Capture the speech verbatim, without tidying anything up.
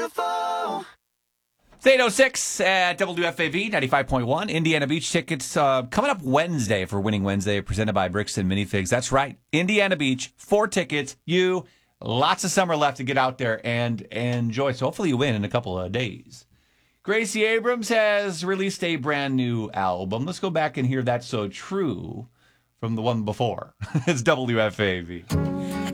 Rockefeller. It's eight oh six at W F A V ninety-five point one. Indiana Beach tickets uh, coming up Wednesday for Winning Wednesday, presented by Brixton Minifigs. That's right. Indiana Beach, four tickets. You, lots of summer left to get out there and, and enjoy. So hopefully you win in a couple of days. Gracie Abrams has released a brand new album. Let's go back and hear That's So True from the one before. It's W F A V.